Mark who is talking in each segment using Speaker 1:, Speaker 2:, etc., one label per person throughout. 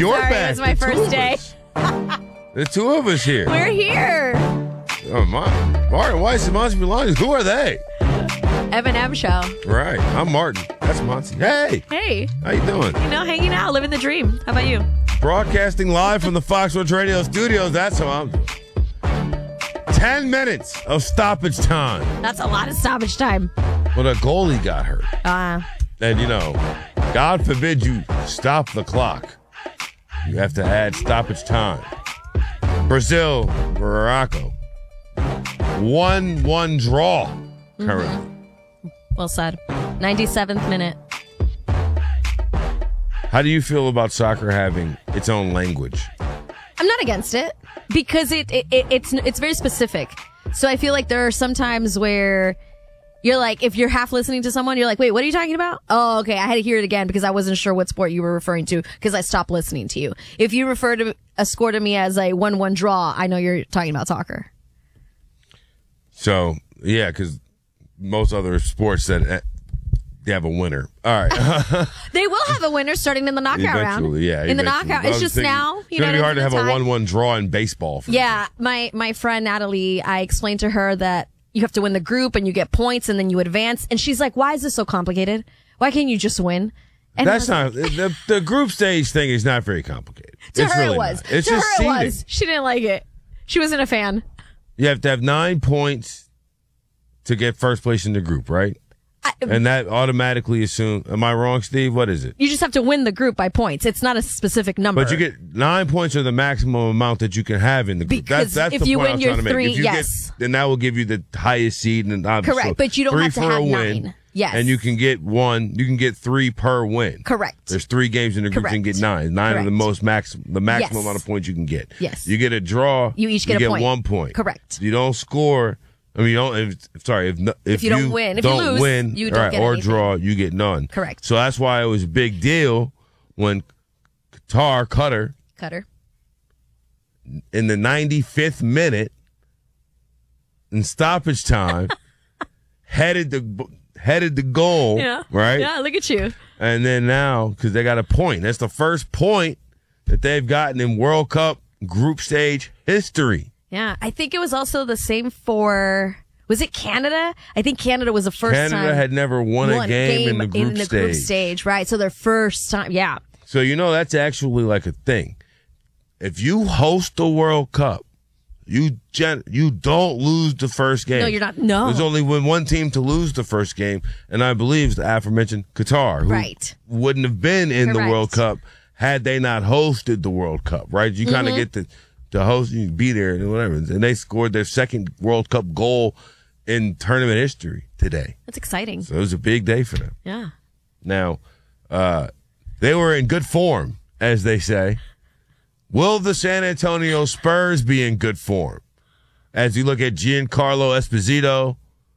Speaker 1: You're
Speaker 2: Sorry,
Speaker 1: back.
Speaker 2: it was my first day.
Speaker 1: The two of us here.
Speaker 2: We're here.
Speaker 1: Oh, Martin Weiss and Monty Belanger. Who are they?
Speaker 2: M&M show.
Speaker 1: Right. I'm Martin. That's Monty. Hey.
Speaker 2: Hey.
Speaker 1: How you doing?
Speaker 2: Hanging out, living the dream. How about you?
Speaker 1: Broadcasting live from the Foxwoods Radio studios. That's how I'm doing. 10 minutes of stoppage time.
Speaker 2: That's a lot of stoppage time.
Speaker 1: Well, the goalie got hurt. And, God forbid you stop the clock. You have to add stoppage time. Brazil, Morocco. 1-1 draw currently.
Speaker 2: Well said. 97th minute.
Speaker 1: How do you feel about soccer having its own language?
Speaker 2: I'm not against it because it's very specific. So I feel like there are some times where you're like, if you're half listening to someone, you're like, wait, what are you talking about? Oh, okay. I had to hear it again because I wasn't sure what sport you were referring to because I stopped listening to you. If you refer to a score to me as a 1-1 draw, I know you're talking about soccer.
Speaker 1: So, yeah, because most other sports that they have a winner. All right.
Speaker 2: They will have a winner starting in the knockout round.
Speaker 1: Yeah,
Speaker 2: in the knockout. It's just now.
Speaker 1: It's going to be hard to have a 1-1 draw in baseball.
Speaker 2: Yeah. My friend Natalie, I explained to her that you have to win the group and you get points and then you advance. And she's like, why is this so complicated? Why can't you just win? And
Speaker 1: that's not the group stage thing is not very complicated.
Speaker 2: To
Speaker 1: it's
Speaker 2: her
Speaker 1: really
Speaker 2: it was.
Speaker 1: Not. It's
Speaker 2: to
Speaker 1: just
Speaker 2: her
Speaker 1: seeding.
Speaker 2: it was. She didn't like it. She wasn't a fan.
Speaker 1: You have to have 9 points to get first place in the group, right? And that automatically assumes. Am I wrong, Steve? What is it?
Speaker 2: You just have to win the group by points. It's not a specific number.
Speaker 1: But you get 9 points are the maximum amount that you can have in the group.
Speaker 2: Because
Speaker 1: that's
Speaker 2: if
Speaker 1: the
Speaker 2: you
Speaker 1: point
Speaker 2: win
Speaker 1: I'm
Speaker 2: your
Speaker 1: trying to make.
Speaker 2: three,
Speaker 1: If you
Speaker 2: yes.
Speaker 1: then that will give you the highest seed. And
Speaker 2: correct,
Speaker 1: so
Speaker 2: but you don't
Speaker 1: 3
Speaker 2: have to
Speaker 1: for
Speaker 2: have
Speaker 1: a win.
Speaker 2: 9. Yes.
Speaker 1: And you can get 1. You can get 3 per win.
Speaker 2: Correct.
Speaker 1: There's 3 games in the group.
Speaker 2: Correct.
Speaker 1: You can get 9. 9 are the maximum
Speaker 2: Yes.
Speaker 1: amount of points you can get.
Speaker 2: Yes.
Speaker 1: You get a draw.
Speaker 2: You each get a point.
Speaker 1: 1 point.
Speaker 2: Correct.
Speaker 1: You don't score. I mean, you don't. If
Speaker 2: you don't win, if you lose,
Speaker 1: win,
Speaker 2: you don't get
Speaker 1: or
Speaker 2: anything.
Speaker 1: draw, you get none.
Speaker 2: Correct.
Speaker 1: So that's why it was a big deal when Cutter in the 95th minute in stoppage time headed the goal.
Speaker 2: Yeah.
Speaker 1: Right.
Speaker 2: Yeah. Look at you.
Speaker 1: And then now because they got a point, that's the first point that they've gotten in World Cup group stage history.
Speaker 2: Yeah, I think it was also the same for, was it Canada? I think Canada was the first time.
Speaker 1: Canada had never won a game in the group
Speaker 2: stage, right? So their first time, yeah.
Speaker 1: So, that's actually like a thing. If you host the World Cup, you don't lose the first game.
Speaker 2: No, you're not. No.
Speaker 1: There's only one team to lose the first game, and I believe it's the aforementioned Qatar, who wouldn't have been in the World Cup had they not hosted the World Cup, right? You kind of get the host, you be there and whatever. And they scored their second World Cup goal in tournament history today.
Speaker 2: That's exciting.
Speaker 1: So it was a big day for them.
Speaker 2: Yeah.
Speaker 1: Now, they were in good form, as they say. Will the San Antonio Spurs be in good form? As you look at Giancarlo Esposito,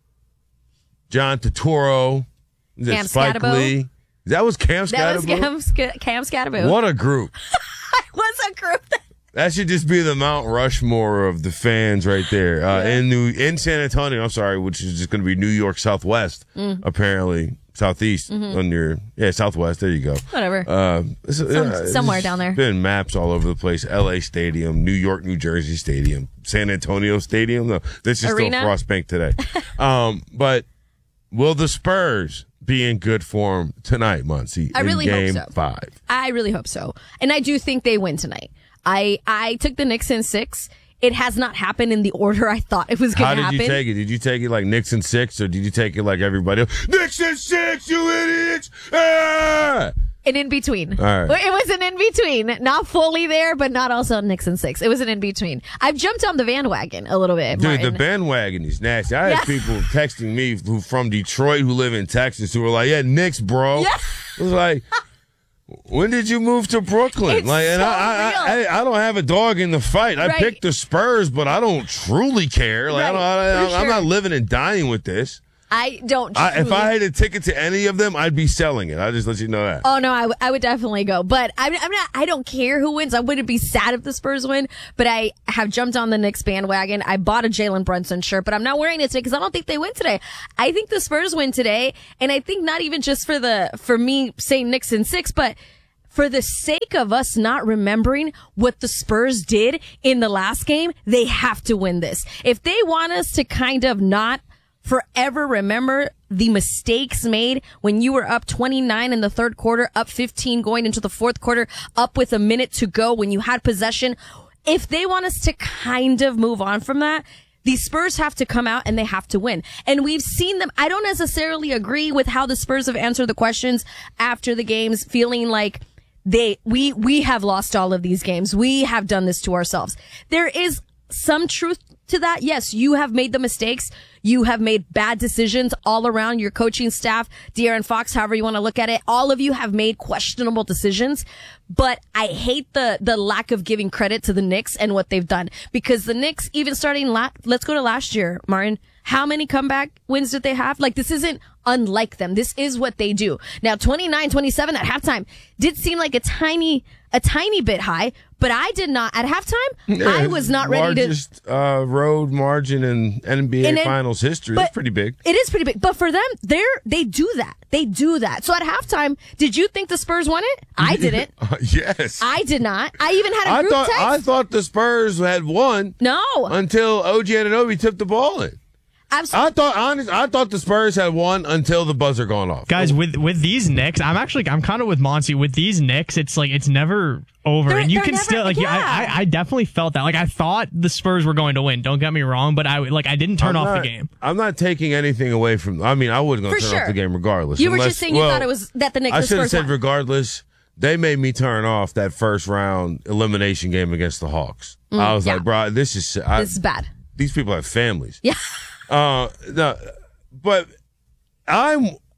Speaker 1: John Turturro, Spike
Speaker 2: Scatterbo.
Speaker 1: Lee. That was Cam Scatterbo?
Speaker 2: That was Cam Scatterbo.
Speaker 1: What a group.
Speaker 2: It was a group.
Speaker 1: That should just be the Mount Rushmore of the fans right there. In San Antonio, I'm sorry, which is just going to be New York Southwest, apparently. Southeast on your, Southwest. There you go.
Speaker 2: Whatever. Somewhere down there.
Speaker 1: Been maps all over the place. LA Stadium, New York, New Jersey Stadium, San Antonio Stadium. No, this is
Speaker 2: Arena?
Speaker 1: still Frost Bank today. But will the Spurs be in good form tonight, Muncie?
Speaker 2: I really
Speaker 1: Game
Speaker 2: hope so.
Speaker 1: 5.
Speaker 2: I really hope so. And I do think they win tonight. I took the Knicks in 6. It has not happened in the order I thought it was going to happen.
Speaker 1: How did you take it? Did you take it like Knicks in 6, or did you take it like everybody else? Knicks in 6, you idiots! Ah!
Speaker 2: An in-between.
Speaker 1: All right.
Speaker 2: It was an in-between. Not fully there, but not also Knicks in 6. It was an in-between. I've jumped on the bandwagon a little bit,
Speaker 1: Dude,
Speaker 2: Martin.
Speaker 1: the bandwagon is nasty. I had people texting me who from Detroit who live in Texas who were like, yeah, Knicks, bro.
Speaker 2: Yeah.
Speaker 1: It was like, when did you move to Brooklyn?
Speaker 2: It's
Speaker 1: and
Speaker 2: so
Speaker 1: I don't have a dog in the fight. I
Speaker 2: Right.
Speaker 1: picked the Spurs, but I don't truly care. Like
Speaker 2: Right, for
Speaker 1: I'm
Speaker 2: sure.
Speaker 1: not living and dying with this.
Speaker 2: I don't.
Speaker 1: If I had a ticket to any of them, I'd be selling it. I'll just let you know that.
Speaker 2: Oh no, I would definitely go. But I'm not. I don't care who wins. I wouldn't be sad if the Spurs win. But I have jumped on the Knicks bandwagon. I bought a Jalen Brunson shirt, but I'm not wearing it today because I don't think they win today. I think the Spurs win today, and I think not even just for me saying Knicks in 6, but for the sake of us not remembering what the Spurs did in the last game, they have to win this. If they want us to kind of not forever remember the mistakes made when you were up 29 in the third quarter, up 15 going into the fourth quarter, up with a minute to go when you had possession. If they want us to kind of move on from that, the Spurs have to come out and they have to win. And we've seen them. I don't necessarily agree with how the Spurs have answered the questions after the games, feeling like we have lost all of these games. We have done this to ourselves. There is some truth to that. Yes, you have made the mistakes. You have made bad decisions all around your coaching staff, De'Aaron Fox, however you want to look at it. All of you have made questionable decisions, but I hate the lack of giving credit to the Knicks and what they've done, because the Knicks, even starting let's go to last year, Martin. How many comeback wins did they have? Like, this isn't unlike them. This is what they do. Now, 29-27 at halftime did seem like a tiny bit high, but I did not, at halftime, I was not ready to.
Speaker 1: Largest road margin in NBA Finals history. That's pretty big.
Speaker 2: It is pretty big. But for them, they do that. They do that. So at halftime, did you think the Spurs won it? I didn't.
Speaker 1: Yes.
Speaker 2: I did not. I even had a group text.
Speaker 1: I thought the Spurs had won.
Speaker 2: No.
Speaker 1: Until OG Anunoby tipped the ball in.
Speaker 2: Absolutely.
Speaker 1: I thought the Spurs had won until the buzzer gone off.
Speaker 3: Guys, with these Knicks, I'm kind of with Monty. With these Knicks, it's like it's never over, and you can still like. Yeah. I definitely felt that. Like, I thought the Spurs were going to win. Don't get me wrong, but I didn't turn off the game.
Speaker 1: I'm not taking anything away from. I mean, I wasn't going to turn off the game regardless.
Speaker 2: You were just saying you thought it was that the Knicks.
Speaker 1: I should have said
Speaker 2: won.
Speaker 1: regardless. They made me turn off that first round elimination game against the Hawks. I was like, bro, this is
Speaker 2: bad.
Speaker 1: These people have families.
Speaker 2: Yeah.
Speaker 1: No, but I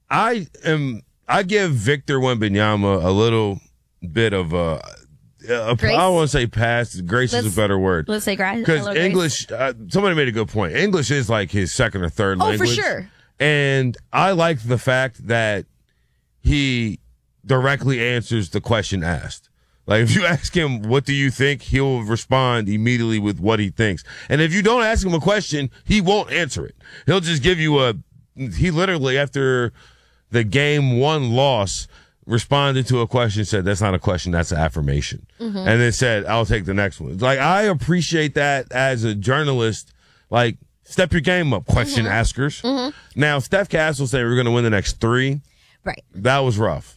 Speaker 1: give Victor Wembanyama a little bit of a I don't want to say pass. Grace is a better word.
Speaker 2: Let's say grace.
Speaker 1: Because English, somebody made a good point. English is like his second or third language.
Speaker 2: Oh, for sure.
Speaker 1: And I like the fact that he directly answers the question asked. Like, if you ask him, what do you think? He'll respond immediately with what he thinks. And if you don't ask him a question, he won't answer it. He'll just give you he literally, after the game 1 loss, responded to a question, said, that's not a question, that's an affirmation. Mm-hmm. And then said, I'll take the next one. Like, I appreciate that as a journalist. Like, step your game up, question askers. Mm-hmm. Now, Steph Castle saying we're going to win the next 3.
Speaker 2: Right.
Speaker 1: That was rough.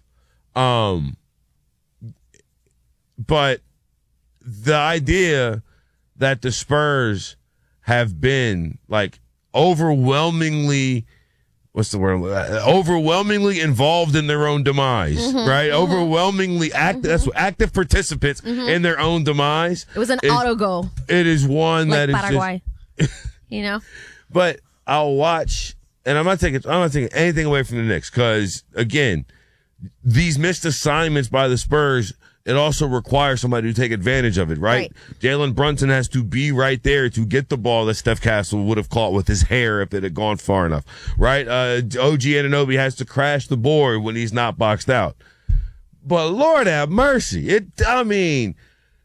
Speaker 1: But the idea that the Spurs have been like overwhelmingly involved in their own demise, right? Mm-hmm. Overwhelmingly active participants in their own demise.
Speaker 2: It was an auto goal.
Speaker 1: It is one
Speaker 2: like
Speaker 1: that is
Speaker 2: Paraguay. You know?
Speaker 1: But I'll watch, and I'm not taking anything away from the Knicks, because again, these missed assignments by the Spurs, it also requires somebody to take advantage of it, right? Jalen Brunson has to be right there to get the ball that Steph Castle would have caught with his hair if it had gone far enough, right? OG Anunoby has to crash the board when he's not boxed out. But Lord have mercy. The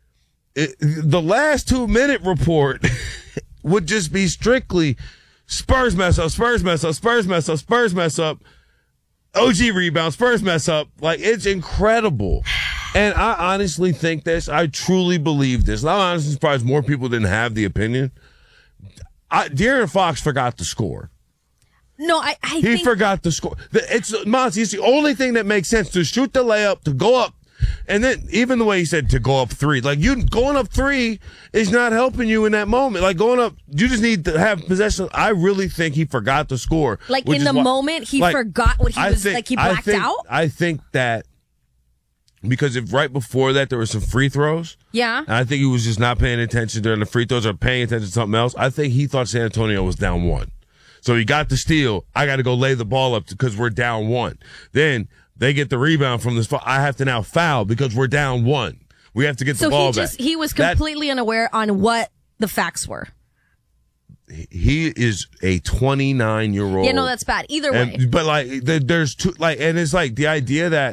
Speaker 1: last 2-minute report would just be strictly Spurs mess up, Spurs mess up, Spurs mess up, Spurs mess up. OG rebound, Spurs mess up. Like, it's incredible. And I honestly think this. I truly believe this. And I'm honestly surprised more people didn't have the opinion. De'Aaron Fox forgot to score.
Speaker 2: No,
Speaker 1: he forgot to score. It's the only thing that makes sense, to shoot the layup, to go up. And then even the way he said to go up 3, like, you going up 3 is not helping you in that moment. Like, going up, you just need to have possession. I really think he forgot to score.
Speaker 2: Like, in the moment, he forgot what he was, like, he blacked out?
Speaker 1: I think that because if right before that there were some free throws.
Speaker 2: Yeah.
Speaker 1: And I think he was just not paying attention during the free throws or paying attention to something else. I think he thought San Antonio was down 1. So he got the steal. I got to go lay the ball up because we're down 1. Then they get the rebound from this. I have to now foul because we're down 1. We have to get the ball back.
Speaker 2: So he was completely unaware on what the facts were.
Speaker 1: He is a 29-year-old.
Speaker 2: Yeah, no, that's bad. Either way.
Speaker 1: But like, there's two, like, and it's like the idea that,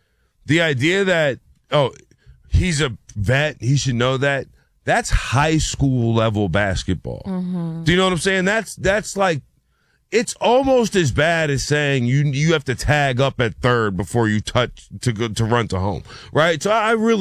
Speaker 1: oh, he's a vet, he should know that. That's high school level basketball. Mm-hmm. Do you know what I'm saying? That's like, it's almost as bad as saying you have to tag up at third before you touch to run to home, right? So I really